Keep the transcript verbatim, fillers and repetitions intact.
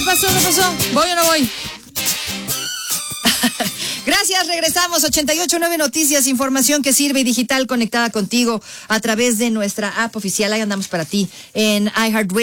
pasó? ¿Qué pasó? ¿Voy o no voy? Gracias, regresamos. ochenta y ocho punto nueve Noticias, información que sirve y digital conectada contigo a través de nuestra app oficial. Ahí andamos para ti en iHeartRadio.